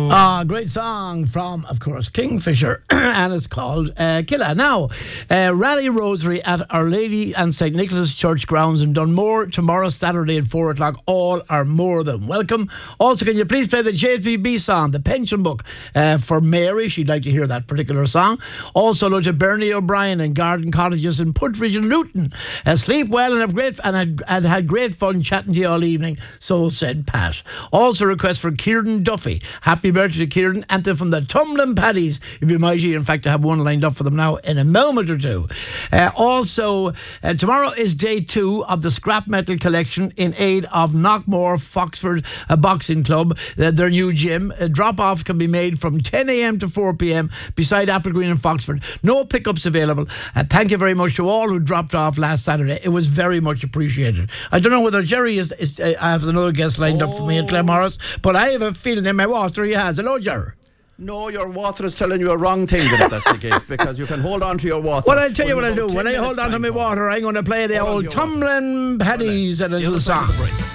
Great song from, of course, Kingfisher, and it's called Killa. Now, Rally Rosary at Our Lady and St. Nicholas Church grounds in Dunmore tomorrow, Saturday at 4 o'clock. All are more than welcome. Also, can you please play the JVB song, The Pension Book, for Mary? She'd like to hear that particular song. Also, hello to Bernie O'Brien and Garden Cottages in Puttridge and Luton. Sleep well and have great and had great fun chatting to you all evening. So said Pat. Also, request for Kieran Duffy. Happy birthday to Kieran, and they're from the Tumbling Paddies. You'd be mighty, in fact, to have one lined up for them now in a moment or two. Also, tomorrow is day 2 of the Scrap Metal Collection in aid of Knockmore Foxford Boxing Club, their new gym. Drop-offs can be made from 10 a.m. to 4 p.m. beside Applegreen and Foxford. No pickups available. Thank you very much to all who dropped off last Saturday. It was very much appreciated. I don't know whether Jerry has another guest lined up for me at Claremorris, but I have a feeling in my water he has. Hello, Jerry. No, your water is telling you a wrong thing if that's the case, because you can hold on to your water. Well, I'll tell you what I'll do. When I hold on to my water, I'm going to play the old Tumbling Paddies and a little song.